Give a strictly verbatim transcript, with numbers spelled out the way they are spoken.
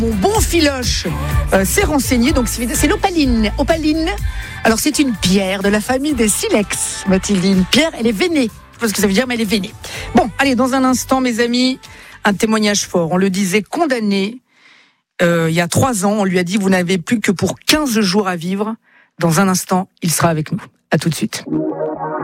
Mon bon Philoche euh, s'est renseigné, donc c'est, c'est l'opaline. Opaline, alors c'est une pierre de la famille des silex, Mathilde. Une pierre, elle est veinée. Je sais pas ce que ça veut dire, mais elle est veinée. Bon, allez, dans un instant, mes amis, un témoignage fort. On le disait condamné euh, il y a trois ans. On lui a dit, vous n'avez plus que pour quinze jours à vivre. Dans un instant, il sera avec nous. À tout de suite.